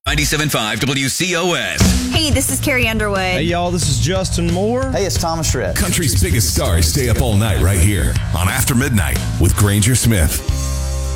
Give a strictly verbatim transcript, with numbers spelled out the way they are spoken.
ninety-seven point five W C O S. Hey, this is Carrie Underwood. Hey, y'all, this is Justin Moore. Hey, it's Thomas Rhett. Country's biggest stars stay up all night right here on After Midnight with Granger Smith.